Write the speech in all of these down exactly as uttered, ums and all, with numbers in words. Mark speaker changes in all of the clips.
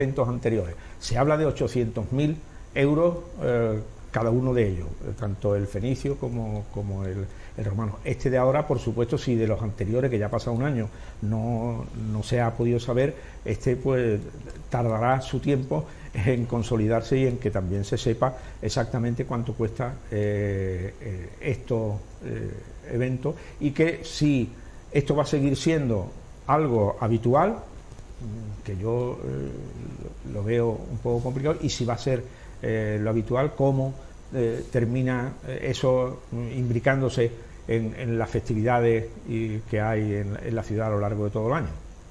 Speaker 1: eventos anteriores. Se habla de ochocientos mil euros eh, cada uno de ellos, tanto el fenicio como, como el, el romano. Este de ahora, por supuesto, si de los anteriores, que ya ha pasado un año, no, no se ha podido saber, este pues tardará su tiempo en consolidarse y en que también se sepa exactamente cuánto cuesta eh, eh, estos eh, eventos, y que si esto va a seguir siendo algo habitual, que yo eh, lo veo un poco complicado, y si va a ser eh, lo habitual, cómo eh, termina eh, eso imbricándose en, en las festividades y, que hay en, en la ciudad a lo largo de todo el año.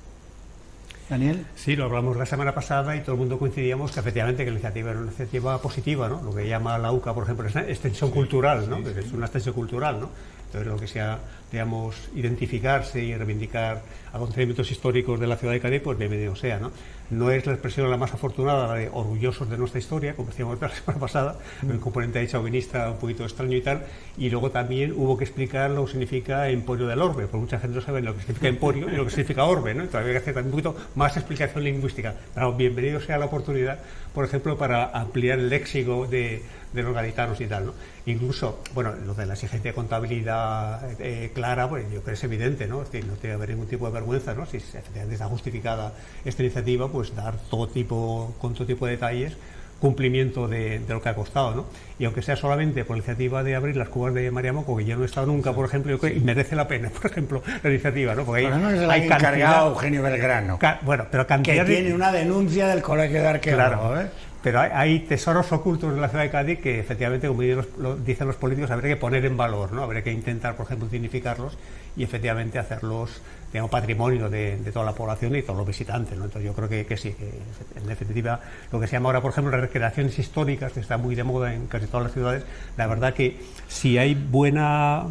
Speaker 2: Daniel.
Speaker 3: Sí, lo hablamos la semana pasada y todo el mundo coincidíamos que efectivamente que la iniciativa era una iniciativa positiva, ¿no? Lo que llama la U C A, por ejemplo, es una extensión cultural, ¿no? Sí, sí, sí. Es una extensión cultural, ¿no? Entonces, lo que sea, digamos, identificarse y reivindicar acontecimientos históricos de la ciudad de Cádiz, pues bienvenido sea, ¿no? No es la expresión la más afortunada, la de orgullosos de nuestra historia, como decíamos la semana pasada, mm. el componente ahí chauvinista un poquito extraño y tal, y luego también hubo que explicar lo que significa Emporio del Orbe, porque mucha gente no sabe lo que significa Emporio y lo que significa Orbe, ¿no? Entonces había que hacer también un poquito más explicación lingüística. Pero bienvenido sea la oportunidad, por ejemplo, para ampliar el léxico de, de los gaditanos y tal, ¿no? Incluso, bueno, lo de la exigencia de contabilidad eh, clara, pues yo creo que es evidente, ¿no? Es decir, no tiene que haber ningún tipo de vergüenza, ¿no? Si efectivamente está justificada esta iniciativa, pues dar todo tipo, con todo tipo de detalles, cumplimiento de, de lo que ha costado, ¿no? Y aunque sea solamente por la iniciativa de abrir las cuevas de Mariamoco, que yo no he estado nunca, por ejemplo, yo creo que merece la pena, por ejemplo, la iniciativa, ¿no? Porque
Speaker 2: bueno,
Speaker 3: hay,
Speaker 2: no es el
Speaker 3: hay
Speaker 2: encargado
Speaker 3: cantidad,
Speaker 2: Eugenio Belgrano,
Speaker 3: ca, bueno, pero cantidad
Speaker 2: que
Speaker 3: de,
Speaker 2: tiene una denuncia del Colegio de Arqueólogos,
Speaker 3: claro,
Speaker 2: ¿eh?
Speaker 3: Pero hay, hay tesoros ocultos de la ciudad de Cádiz que efectivamente, como los, lo, dicen los políticos, habría que poner en valor, ¿no? Habría que intentar, por ejemplo, dignificarlos y efectivamente hacerlos, digamos, patrimonio de, de toda la población y todos los visitantes, ¿no? Entonces yo creo que, que sí, que en definitiva lo que se llama ahora, por ejemplo, las recreaciones históricas, que está muy de moda en casi todas las ciudades, la verdad que si hay buena,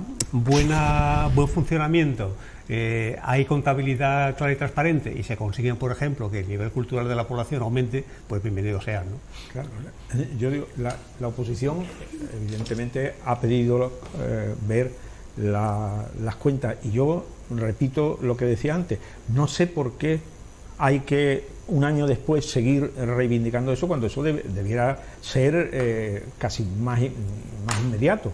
Speaker 3: buena buen funcionamiento, Eh, hay contabilidad clara y transparente y se consiguen, por ejemplo, que el nivel cultural de la población aumente, pues bienvenidos sean, ¿no?
Speaker 1: Claro, yo digo, la, la oposición evidentemente ha pedido eh, ver la, las cuentas, y yo repito lo que decía antes, no sé por qué hay que un año después seguir reivindicando eso cuando eso debe, debiera ser eh, casi más, más inmediato.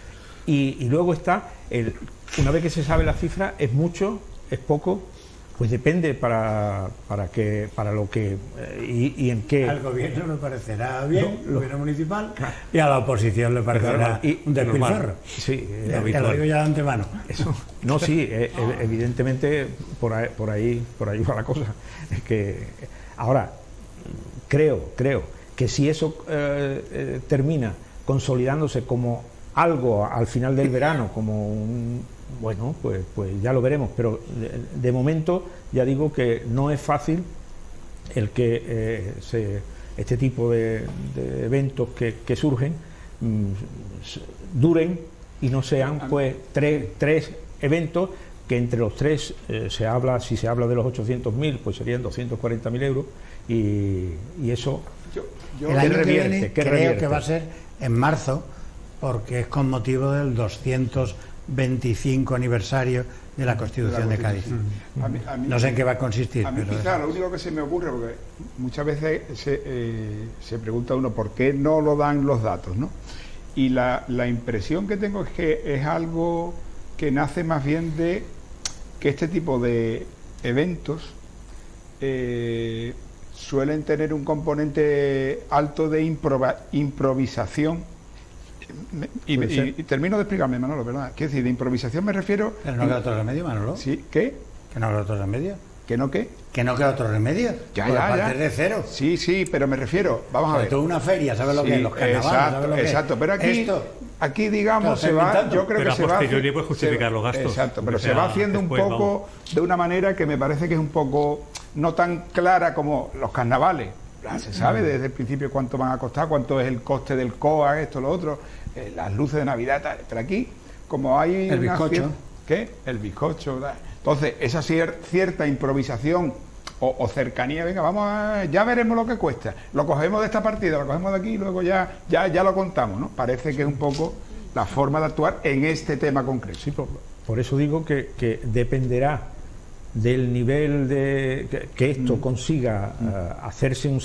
Speaker 1: Y, y luego está, el, una vez que se sabe la cifra, ¿es mucho? ¿Es poco? Pues depende para, para, que, para lo que eh, y, y en qué.
Speaker 2: Al gobierno le parecerá bien,
Speaker 1: lo,
Speaker 2: el
Speaker 1: lo,
Speaker 2: gobierno municipal,
Speaker 1: claro.
Speaker 2: Y a la oposición le parecerá
Speaker 1: claro, y,
Speaker 2: un despilfarro.
Speaker 1: Sí,
Speaker 2: ya, te lo digo ya de antemano.
Speaker 1: Eso, no, sí, eh, evidentemente por ahí, por ahí, por ahí va la cosa. Es que ahora creo, creo que si eso eh, eh, termina consolidándose como algo al final del verano, como un, bueno, pues, pues ya lo veremos, pero de, de momento ya digo que no es fácil el que eh, se, este tipo de, de eventos que, que surgen mmm, duren y no sean pues tres, tres eventos que entre los tres eh, se habla, si se habla de los ochocientos mil, pues serían doscientos cuarenta mil euros y, y eso
Speaker 2: yo, yo, el
Speaker 1: ¿qué
Speaker 2: año
Speaker 1: revierte?
Speaker 2: que viene
Speaker 1: ¿Qué
Speaker 2: creo
Speaker 1: revierte?
Speaker 2: que va a ser en marzo, porque es con motivo del doscientos veinticinco aniversario de la Constitución de Cádiz.
Speaker 4: A mí, a mí,
Speaker 2: no sé en qué va a consistir.
Speaker 4: A mí
Speaker 2: pero
Speaker 4: quizá lo único que se me ocurre, porque muchas veces se, eh, se pregunta uno por qué no lo dan los datos, ¿no? Y la, la impresión que tengo es que es algo que nace más bien de que este tipo de eventos eh, suelen tener un componente alto de improva, improvisación. Y, y, y termino de explicarme, Manolo, ¿verdad? Quiero decir, de improvisación me refiero...
Speaker 2: Pero no queda otro remedio, Manolo.
Speaker 4: ¿Sí? ¿Qué?
Speaker 2: ¿Que no queda otro remedio?
Speaker 4: ¿Que no qué?
Speaker 2: Que no queda otro remedio.
Speaker 4: Ya,
Speaker 2: pues
Speaker 4: ya,
Speaker 2: a partir
Speaker 4: ya.
Speaker 2: de cero.
Speaker 4: Sí, sí, pero me refiero, vamos
Speaker 2: Sobre
Speaker 4: a ver.
Speaker 2: todo una feria, ¿sabes lo
Speaker 4: sí,
Speaker 2: que es? Los carnavales,
Speaker 4: exacto,
Speaker 2: ¿sabes lo que
Speaker 4: exacto,
Speaker 2: es?
Speaker 4: pero aquí,
Speaker 2: Esto,
Speaker 4: aquí digamos, se va,
Speaker 2: inventando.
Speaker 4: yo creo
Speaker 3: pero
Speaker 4: que se va...
Speaker 3: Pero a posteriori puede justificar
Speaker 4: se,
Speaker 3: los gastos.
Speaker 4: Exacto, pero
Speaker 3: sea,
Speaker 4: se va haciendo
Speaker 3: después,
Speaker 4: un poco
Speaker 3: vamos.
Speaker 4: de una manera que me parece que es un poco no tan clara como los carnavales. Se sabe desde el principio cuánto van a costar, cuánto es el coste del C O A, esto, lo otro, eh, las luces de Navidad, tal, pero aquí... Como hay
Speaker 2: el bizcocho.
Speaker 4: Cier... ¿Qué? El bizcocho. ¿Verdad? Entonces, esa cier... cierta improvisación o, o cercanía, venga, vamos a... ya veremos lo que cuesta. Lo cogemos de esta partida, lo cogemos de aquí y luego ya, ya, ya lo contamos, ¿no? Parece que es un poco la forma de actuar en este tema concreto.
Speaker 1: Sí, por, por eso digo que, que dependerá del nivel de que, que esto consiga uh, hacerse un